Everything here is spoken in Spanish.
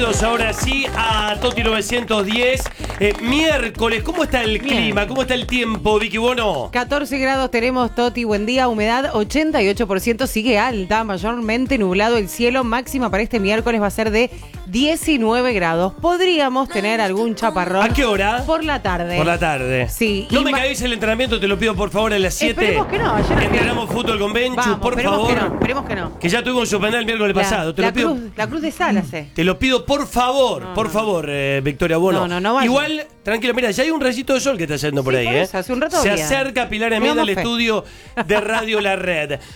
bienvenidos ahora sí a Toti 910. Miércoles, ¿cómo está el clima? ¿Cómo está el tiempo, Vicky Bono? 14 grados tenemos, Toti, buen día, humedad 88%, sigue alta, mayormente nublado el cielo, máxima para este miércoles va a ser de 19 grados. Podríamos tener algún chaparrón. ¿A qué hora? Por la tarde. Por la tarde. Sí. No me caguéis el entrenamiento, te lo pido por favor a las 7. Esperemos que no, ayer entrenamos fútbol con Benchu, vamos, por esperemos favor. Que no, esperemos que no. Que ya tuvimos que suspender el miércoles pasado. Te lo pido. La cruz de Salas, Te lo pido por favor, Victoria Bono. No vaya. Igual, tranquilo, mira, ya hay un rayito de sol que está yendo por ahí, por eso, hace un rato Se había. acerca Pilar Emienda al estudio de Radio La Red.